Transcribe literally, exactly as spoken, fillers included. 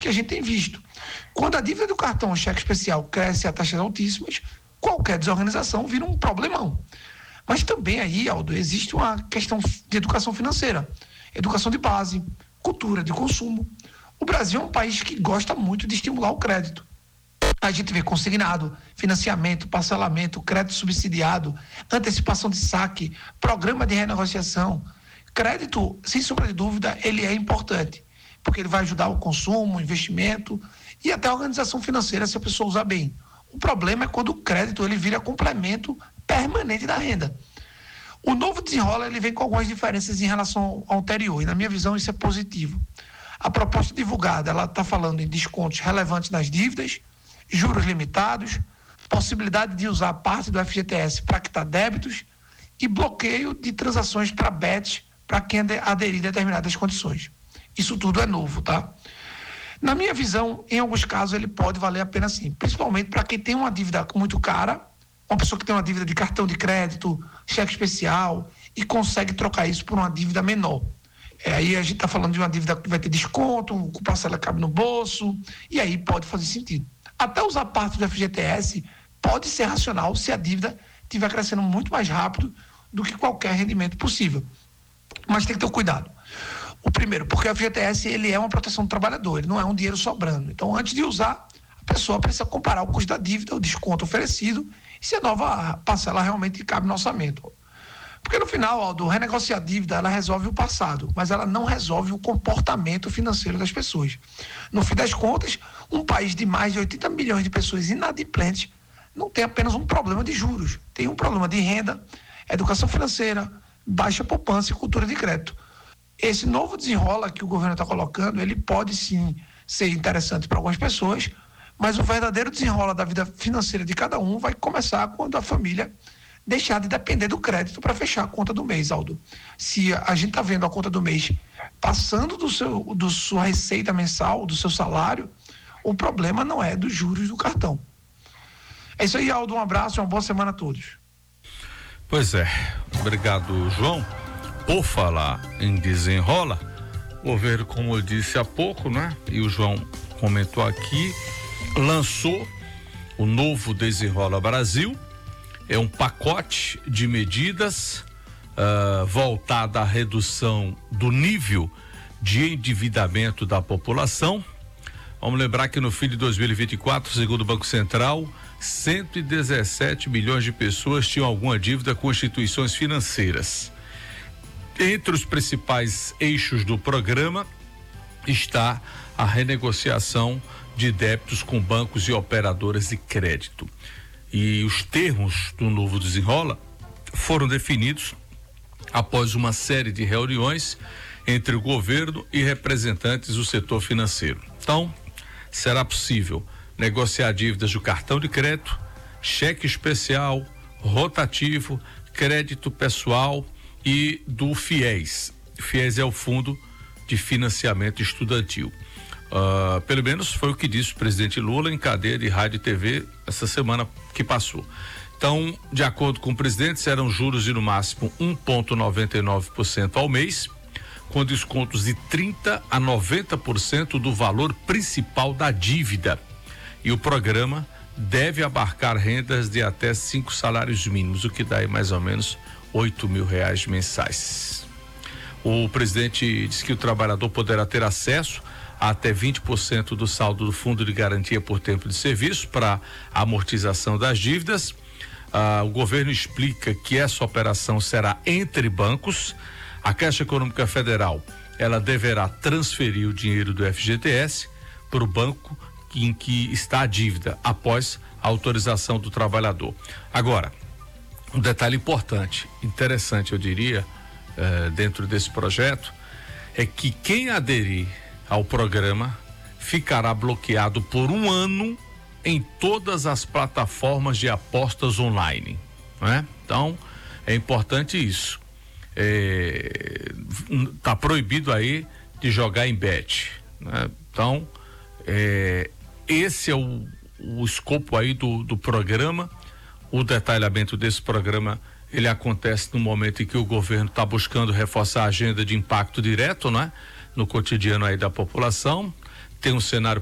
que a gente tem visto. Quando a dívida do cartão cheque especial cresce a taxas altíssimas, qualquer desorganização vira um problemão. Mas também aí, Aldo, existe uma questão de educação financeira, educação de base, cultura de consumo. O Brasil é um país que gosta muito de estimular o crédito. A gente vê consignado, financiamento, parcelamento, crédito subsidiado, antecipação de saque, programa de renegociação. Crédito, sem sombra de dúvida, ele é importante, porque ele vai ajudar o consumo, o investimento e até a organização financeira se a pessoa usar bem. O problema é quando o crédito ele vira complemento permanente da renda. O novo desenrola ele vem com algumas diferenças em relação ao anterior, e na minha visão isso é positivo. A proposta divulgada, ela está falando em descontos relevantes nas dívidas, juros limitados, possibilidade de usar parte do F G T S para quitar débitos e bloqueio de transações para B E Ts para quem aderir a determinadas condições. Isso tudo é novo, tá? Na minha visão, em alguns casos ele pode valer a pena sim, principalmente para quem tem uma dívida muito cara, uma pessoa que tem uma dívida de cartão de crédito, cheque especial e consegue trocar isso por uma dívida menor. É, aí a gente está falando de uma dívida que vai ter desconto, o parcela cabe no bolso, e aí pode fazer sentido. Até usar parte do F G T S pode ser racional se a dívida estiver crescendo muito mais rápido do que qualquer rendimento possível. Mas tem que ter cuidado. O primeiro, porque o F G T S ele é uma proteção do trabalhador, ele não é um dinheiro sobrando. Então, antes de usar, a pessoa precisa comparar o custo da dívida, o desconto oferecido, e se a nova parcela realmente cabe no orçamento. Porque no final, Aldo, renegociar a dívida, ela resolve o passado, mas ela não resolve o comportamento financeiro das pessoas. No fim das contas, um país de mais de oitenta milhões de pessoas inadimplentes não tem apenas um problema de juros, tem um problema de renda, educação financeira, baixa poupança e cultura de crédito. Esse novo desenrola que o governo está colocando, ele pode sim ser interessante para algumas pessoas, mas o verdadeiro desenrola da vida financeira de cada um vai começar quando a família deixar de depender do crédito para fechar a conta do mês, Aldo. Se a gente está vendo a conta do mês passando do seu, do sua receita mensal, do seu salário, o problema não é dos juros do cartão. É isso aí, Aldo, um abraço e uma boa semana a todos. Pois é, obrigado, João. Por falar em desenrola, o governo, como eu disse há pouco, né? E o João comentou aqui, lançou o novo Desenrola Brasil. É um pacote de medidas uh, voltada à redução do nível de endividamento da população. Vamos lembrar que no fim de dois mil e vinte e quatro, segundo o Banco Central, cento e dezessete milhões de pessoas tinham alguma dívida com instituições financeiras. Entre os principais eixos do programa está a renegociação de débitos com bancos e operadoras de crédito. E os termos do novo desenrola foram definidos após uma série de reuniões entre o governo e representantes do setor financeiro. Então, será possível negociar dívidas do cartão de crédito, cheque especial, rotativo, crédito pessoal e do FIES. FIES é o Fundo de Financiamento Estudantil. Uh, pelo menos foi o que disse o presidente Lula em cadeia de rádio e T V essa semana que passou. Então, de acordo com o presidente, serão juros de no máximo um vírgula noventa e nove por cento ao mês, com descontos de trinta a noventa por cento do valor principal da dívida. E o programa deve abarcar rendas de até cinco salários mínimos, o que dá aí mais ou menos oito mil reais mensais. O presidente disse que o trabalhador poderá ter acesso a até vinte por cento do saldo do Fundo de Garantia por Tempo de Serviço para amortização das dívidas. Ah, o governo explica que essa operação será entre bancos. A Caixa Econômica Federal, ela deverá transferir o dinheiro do F G T S para o banco em que está a dívida após a autorização do trabalhador. Agora, um detalhe importante, interessante eu diria, eh, dentro desse projeto, é que quem aderir ao programa ficará bloqueado por um ano em todas as plataformas de apostas online, né? Então, é importante isso. É, tá proibido aí de jogar em bet, né? Então, é, esse é o, o escopo aí do, do programa. O detalhamento desse programa, ele acontece no momento em que o governo está buscando reforçar a agenda de impacto direto, né? No cotidiano aí da população, tem um cenário